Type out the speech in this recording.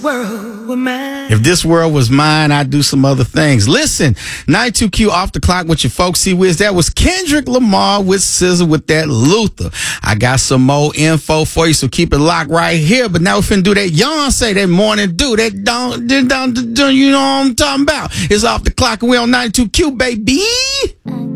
world were mine. If this world was mine, I'd do some other things. Listen, 92Q off the clock with your folks. See, Wiz, that was Kendrick Lamar with SZA with that Luther. I got some more info for you, so keep it locked right here. But now we finna do that Beyonce, that morning do, that don't, you know what I'm talking about. It's off the clock and we on 92Q, baby.